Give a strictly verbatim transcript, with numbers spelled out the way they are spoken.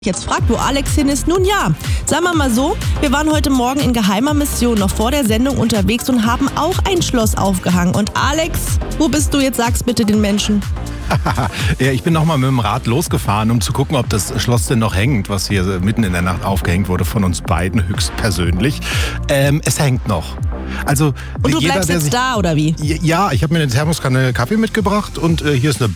Jetzt fragt, wo Alex hin ist. Nun ja, sagen wir mal so, wir waren heute Morgen in geheimer Mission noch vor der Sendung unterwegs und haben auch ein Schloss aufgehangen. Und Alex, wo bist du jetzt? Sag's bitte den Menschen. Ja, ich bin nochmal mit dem Rad losgefahren, um zu gucken, ob das Schloss denn noch hängt, was hier mitten in der Nacht aufgehängt wurde von uns beiden höchstpersönlich. Ähm, es hängt noch. Also, und du jeder, bleibst der jetzt sich, da, oder wie? Ja, ich habe mir eine Thermoskanne Kaffee mitgebracht und äh, hier ist eine